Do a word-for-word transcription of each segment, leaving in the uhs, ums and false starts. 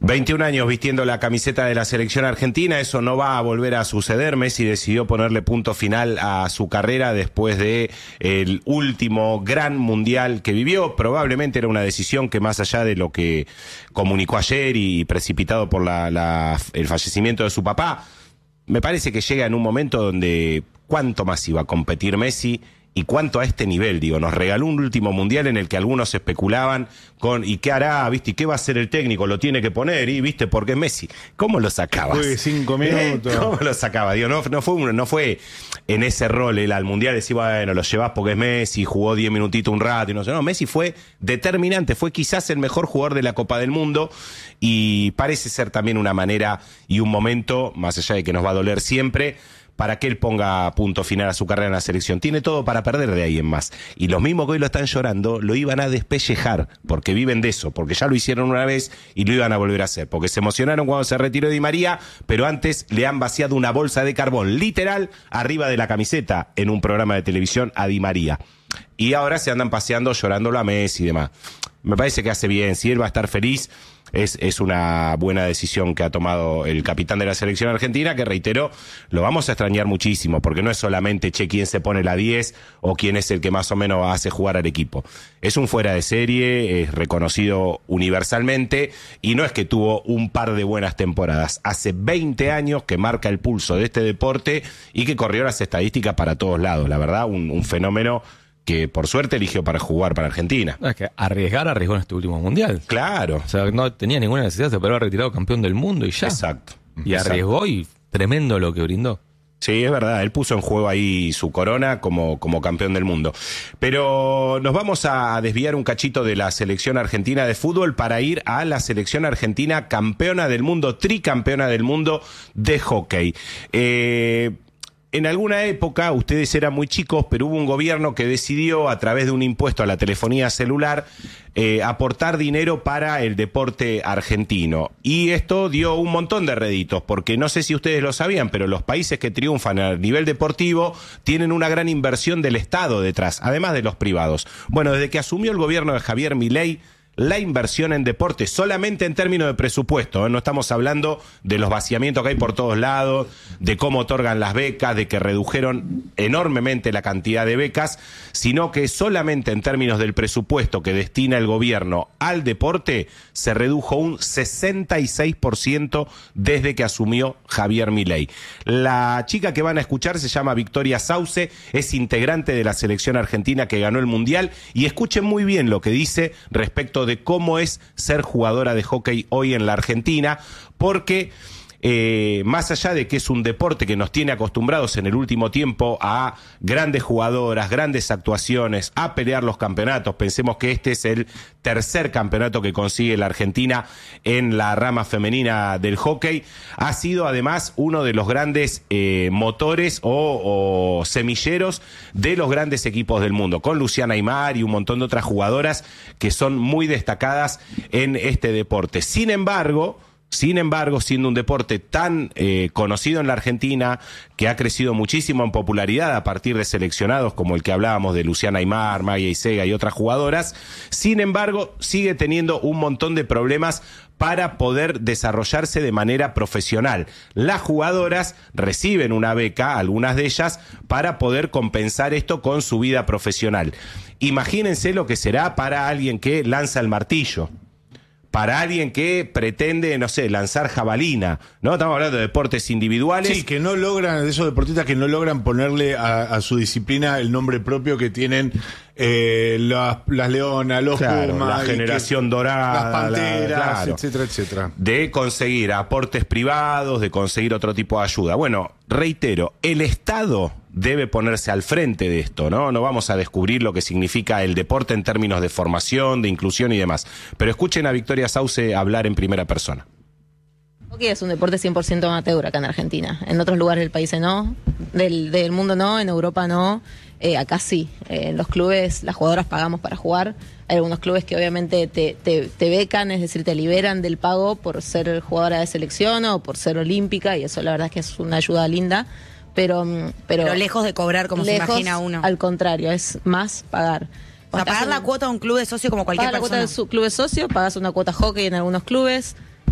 veintiún años vistiendo la camiseta de la selección argentina, eso no va a volver a suceder. Messi decidió ponerle punto final a su carrera después de el último gran mundial que vivió. Probablemente era una decisión que, más allá de lo que comunicó ayer y precipitado por la, la, el fallecimiento de su papá, me parece que llega en un momento donde cuánto más iba a competir Messi. Y cuánto a este nivel, digo, nos regaló un último mundial en el que algunos especulaban con ¿y qué hará? ¿Viste? ¿Y qué va a hacer el técnico? Lo tiene que poner, y ¿viste? Porque es Messi. ¿Cómo lo sacabas? Fue cinco minutos. ¿Eh? ¿Cómo lo sacaba? Digo, no, no, fue un, no fue en ese rol él al mundial decir, bueno, lo llevas porque es Messi, jugó diez minutitos un rato y no sé. No, Messi fue determinante, fue quizás el mejor jugador de la Copa del Mundo y parece ser también una manera y un momento, más allá de que nos va a doler siempre, para que él ponga punto final a su carrera en la selección. Tiene todo para perder de ahí en más. Y los mismos que hoy lo están llorando, lo iban a despellejar, porque viven de eso, porque ya lo hicieron una vez y lo iban a volver a hacer, porque se emocionaron cuando se retiró Di María, pero antes le han vaciado una bolsa de carbón, literal, arriba de la camiseta, en un programa de televisión a Di María. Y ahora se andan paseando llorándolo a Messi y demás. Me parece que hace bien, si él va a estar feliz, es, es una buena decisión que ha tomado el capitán de la selección argentina, que reitero, lo vamos a extrañar muchísimo, porque no es solamente, che, quién se pone la diez o quién es el que más o menos hace jugar al equipo. Es un fuera de serie, es reconocido universalmente, y no es que tuvo un par de buenas temporadas. Hace veinte años que marca el pulso de este deporte y que corrió las estadísticas para todos lados, la verdad, un, un fenómeno que por suerte eligió para jugar para Argentina. Es que arriesgar, arriesgó en este último mundial. Claro. O sea, no tenía ninguna necesidad, se podría haber retirado campeón del mundo y ya. Exacto. Y exacto. arriesgó y tremendo lo que brindó. Sí, es verdad, él puso en juego ahí su corona como, como campeón del mundo. Pero nos vamos a desviar un cachito de la selección argentina de fútbol para ir a la selección argentina campeona del mundo, tricampeona del mundo de hockey. Eh... En alguna época, ustedes eran muy chicos, pero hubo un gobierno que decidió, a través de un impuesto a la telefonía celular, eh, aportar dinero para el deporte argentino. Y esto dio un montón de réditos, porque no sé si ustedes lo sabían, pero los países que triunfan a nivel deportivo tienen una gran inversión del Estado detrás, además de los privados. Bueno, desde que asumió el gobierno de Javier Milei, la inversión en deporte, solamente en términos de presupuesto, ¿eh? No estamos hablando de los vaciamientos que hay por todos lados, de cómo otorgan las becas, de que redujeron enormemente la cantidad de becas, sino que solamente en términos del presupuesto que destina el gobierno al deporte se redujo un sesenta y seis por ciento desde que asumió Javier Milei. La chica que van a escuchar se llama Victoria Sauce, es integrante de la selección argentina que ganó el Mundial, y escuchen muy bien lo que dice respecto de de cómo es ser jugadora de hockey hoy en la Argentina, porque eh, más allá de que es un deporte que nos tiene acostumbrados en el último tiempo a grandes jugadoras, grandes actuaciones, a pelear los campeonatos, pensemos que este es el tercer campeonato que consigue la Argentina en la rama femenina del hockey, ha sido además uno de los grandes eh, motores o, o semilleros de los grandes equipos del mundo, con Luciana Aymar y un montón de otras jugadoras que son muy destacadas en este deporte. Sin embargo, Sin embargo, siendo un deporte tan eh, conocido en la Argentina, que ha crecido muchísimo en popularidad a partir de seleccionados como el que hablábamos de Luciana Aymar, Maya Isega y otras jugadoras, sin embargo, sigue teniendo un montón de problemas para poder desarrollarse de manera profesional. Las jugadoras reciben una beca, algunas de ellas, para poder compensar esto con su vida profesional. Imagínense lo que será para alguien que lanza el martillo, para alguien que pretende, no sé, lanzar jabalina, ¿no? Estamos hablando de deportes individuales. Sí, que no logran, de esos deportistas que no logran ponerle a, a su disciplina el nombre propio que tienen eh, las, las leonas, los claro, pumas, la generación que, dorada, las panteras, la, claro, etcétera, etcétera. De conseguir aportes privados, de conseguir otro tipo de ayuda. Bueno, reitero, el Estado debe ponerse al frente de esto, ¿no? No vamos a descubrir lo que significa el deporte en términos de formación, de inclusión y demás. Pero escuchen a Victoria Sauce hablar en primera persona. El hockey es un deporte cien por ciento amateur acá en Argentina. En otros lugares del país no, del, del mundo no, en Europa no. Eh, acá sí. Eh, en los clubes, las jugadoras pagamos para jugar. Hay algunos clubes que obviamente te, te, te becan, es decir, te liberan del pago por ser jugadora de selección o por ser olímpica, y eso la verdad es que es una ayuda linda. Pero, pero, pero lejos de cobrar como lejos, se imagina uno. Al contrario, es más pagar. O sea, pagar la cuota de un club de socio como cualquier pagar persona. la cuota de su club de socio, pagas una cuota hockey en algunos clubes,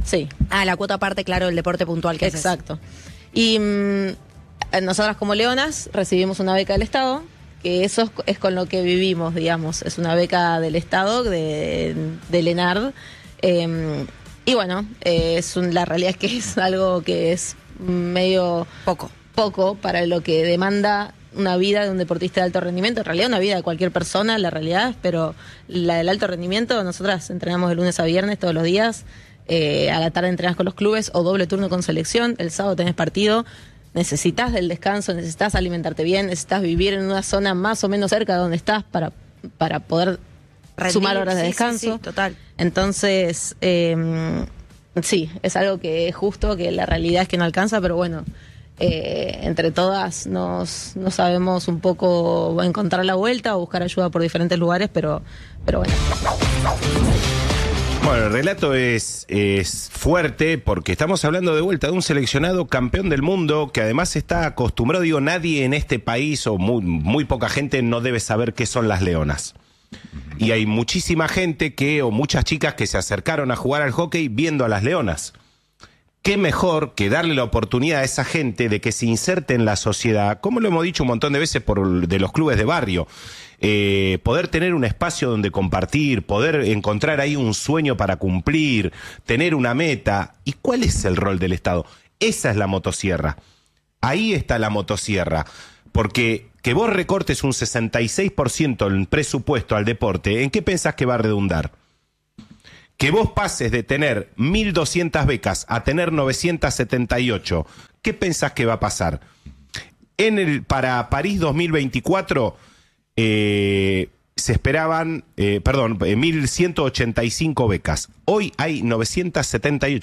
Sí. Ah, la cuota aparte, claro, el deporte puntual que haces. Exacto. Y mm, nosotras como leonas recibimos una beca del Estado, que eso es, es con lo que vivimos, digamos. Es una beca del Estado, de, del ENARD. Eh, y bueno, eh, es un- la realidad es que es algo que es medio Poco. poco para lo que demanda una vida de un deportista de alto rendimiento, en realidad una vida de cualquier persona, la realidad, pero la del alto rendimiento, nosotras entrenamos de lunes a viernes todos los días, eh, a la tarde entrenás con los clubes o doble turno con selección, el sábado tenés partido, necesitas del descanso, necesitas alimentarte bien, necesitas vivir en una zona más o menos cerca de donde estás para, para poder Rendir, sumar horas de sí, sí, descanso. sí, total. Entonces, eh, sí, es algo que es justo, que la realidad es que no alcanza, pero bueno, eh, entre todas nos, nos sabemos un poco encontrar la vuelta o buscar ayuda por diferentes lugares, pero, pero bueno. Bueno, el relato es, es fuerte porque estamos hablando de vuelta de un seleccionado campeón del mundo que además está acostumbrado, digo, nadie en este país o muy, muy poca gente no debe saber qué son las leonas. Y hay muchísima gente que, o muchas chicas que se acercaron a jugar al hockey viendo a las leonas. Qué mejor que darle la oportunidad a esa gente de que se inserte en la sociedad, como lo hemos dicho un montón de veces por de los clubes de barrio. Eh, poder tener un espacio donde compartir, poder encontrar ahí un sueño para cumplir, tener una meta. ¿Y cuál es el rol del Estado? Esa es la motosierra. Ahí está la motosierra. Porque que vos recortes un sesenta y seis por ciento el presupuesto al deporte, ¿en qué pensás que va a redundar? Que vos pases de tener mil doscientas becas a tener novecientas setenta y ocho, ¿qué pensás que va a pasar? En el, para París dos mil veinticuatro eh, se esperaban, eh, perdón, eh, mil ciento ochenta y cinco becas. Hoy hay novecientas setenta y ocho.